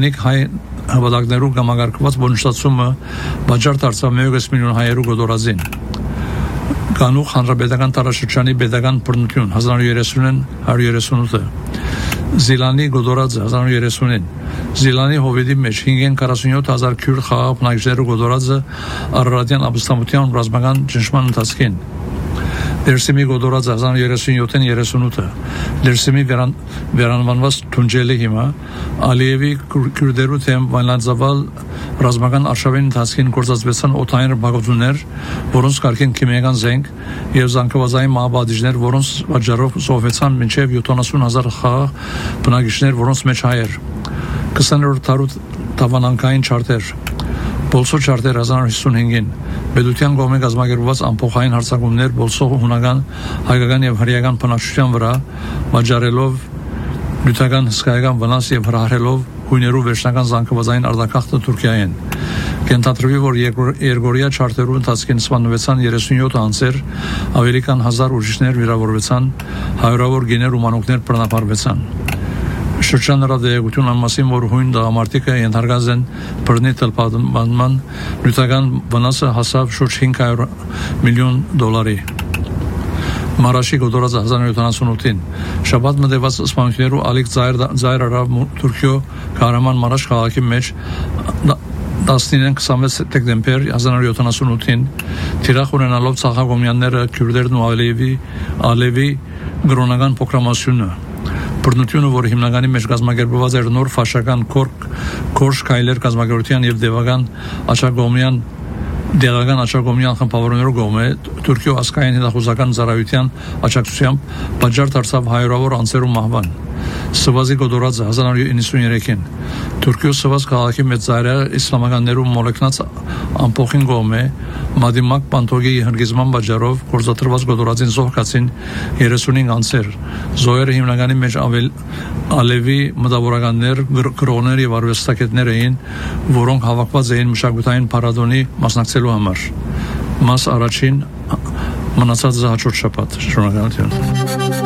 Փնիկ հայ հավատակներու գամագարկված բոնուսացումը բաժար դարձավ 1 միլիոն հայերու գոտորածին։ Կանուխ հանրապետական տարաշրջանի պետական բռնություն 1930-138 Զիլանի գոտորածը 1930-ին Զիլանի հովիդի մեջ 547,000 քյուրդ խաղաղ բնակիչներու գոտորածը Արարատյան ապստամբության ռազմական ճնշման ընթացքին Դերսիմի գոտորածը 1937-38 Դերսիմի վերանվանված Թունջելի հիմա Ալիևի քյուրդերու թեմ վայնանձավալ ռազմական արշավի ընթացքին գործածվեցան օդային բաղադրություններ, որոնց կարգին քիմիական զենք եւ զանգվածային մահաբադիժներ, որոնց պատճառով զոհվեցան մինչեւ 70,000 խաղաղ բնակիչներ, որոնց մեջ հայեր 20-րդ դարու տավանանքային չարտեր Բոլսո չարտեր 1955-ին Պետության կողմի կազմակերպված ամփոխային հարձակումներ Բոլսո հունական, հայկական եւ հրեական բնակչության վրա վաճառելով նյութական հսկայական վնաս եւ հրահրելով հույներու վերջնական զանգվածային արտակախտը Թուրքիային Կենթադրվի որ երկօրյա չարտերու ընթացքին սպանվեցան 37 անձեր ավելի քան 1000 ուժիշներ վիրավորվեցան հարյուրավոր գիներ ու մանուկներ բռնապարվեցան Շրջանառադեգություն ամասին որ հույն դաղամարտիկը ենթարկած են բռնի թլպատման նյութական վնասը հասավ շուրջ $500 միլիոն Մարաշի գոտորածը 1978-ին շաբաթ մտեված սպանություններու ալիք ծայր արավ Թուրքիո Քարաման Մարաշ քաղաքի մեջ 19-26 դեկտեմբեր 1978-ին թիրախ ունենալով ցախագոմյանները քյուրդերն ու Ալևի գրոնական փոքրամասնությունը բռնությունը, որ հիմնականի մեջ կազմակերպված էր նոր ֆաշական Քորշ քայլեր կազմակերպության եւ դեղական աչագոմյան խմբավորումներու կողմէ Թուրքիո ասկային հետախուզական ծառայության աջակցությամբ բաժար դարձավ հայերավոր անձերու մահվան։ Սվազի գոտորածը 1993-ին Թուրքիո Սվազ քաղաքի մեծ ծայրերը իսլամականներու մոլեկնած ամփոխին կողմէ Մադիմակ Պանթոգի հնգիզման բաժարով գործադրված գոտորածին զոհկացին 35 անձեր։ Զոհերը հիմնականի մեջ Ալևի մտավորականներ, գրողներ եւ արվեստագետներ էին, որոնք հավաքված էին մշակութային փառատոնի մասնակցելու համար։ Մաս առաջին մնացածը հաջորդ շաբաթ։ Շնորհակալություն։